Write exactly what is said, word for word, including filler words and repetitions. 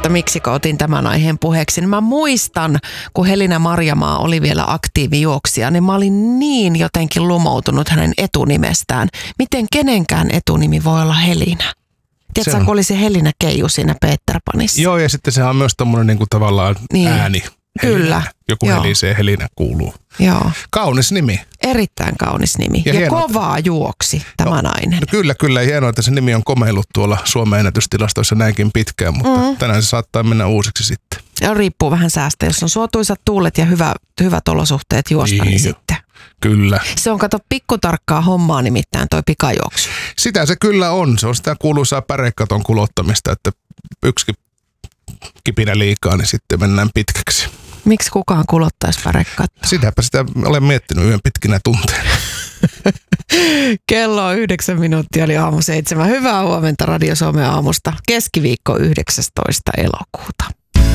että miksi otin tämän aiheen puheeksi. Niin mä muistan, kun Helina Marjamaa oli vielä aktiivijuoksija, niin mä olin niin jotenkin lumoutunut hänen etunimestään. Miten kenenkään etunimi voi olla Helina? Tiedätkö, kun oli se Helina Keiju siinä Peter Panissa? Joo, ja sitten sehän on myös tommoinen niin kuin tavallaan niin. ääni. Kyllä. Helina. Joku Joo. helisee, Helina kuuluu. Joo. Kaunis nimi. Erittäin kaunis nimi. Ja, ja ja hienoa, kovaa juoksi tämä no, nainen. No kyllä, kyllä. Hienoa, että se nimi on komeillut tuolla Suomen ennätystilastoissa näinkin pitkään, mutta mm. tänään se saattaa mennä uusiksi sitten. Ja riippuu vähän säästä. Jos on suotuisat tuulet ja hyvä, hyvät olosuhteet juosta, niin, niin sitten. Kyllä. Se on, kato, pikkutarkkaa hommaa nimittäin toi pikajuoksu. Sitä se kyllä on. Se on sitä kuuluisaa pärekaton kulottamista, että yksi kipinä liikaa, niin sitten mennään pitkäksi. Miksi kukaan kulottaisi pärekattoa? Sitäpä sitä olen miettinyt yhden pitkinä tunteina. Kello on yhdeksän minuuttia, eli aamu seitsemän. Hyvää huomenta Radio Suomen aamusta. Keskiviikko yhdeksästoista elokuuta.